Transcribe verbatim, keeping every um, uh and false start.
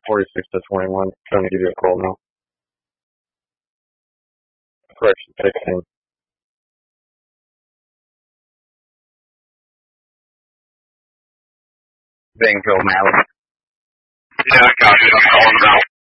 forty-six to twenty-one. Trying to give you a call now. Correction, sixteen. Bangfield, Malice. Yeah, I got you. I'm calling about.